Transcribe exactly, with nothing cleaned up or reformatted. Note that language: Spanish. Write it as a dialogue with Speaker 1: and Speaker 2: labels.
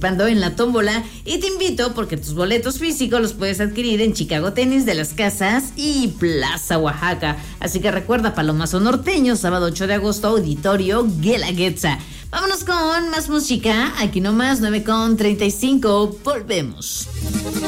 Speaker 1: participando en la tómbola y te invito porque tus boletos físicos los puedes adquirir en Chicago Tenis de las Casas y Plaza Oaxaca. Así que recuerda, Palomazo Norteño, sábado ocho de agosto, Auditorio Guelaguetza. Vámonos con más música, aquí nomás, nueve con treinta y cinco, volvemos.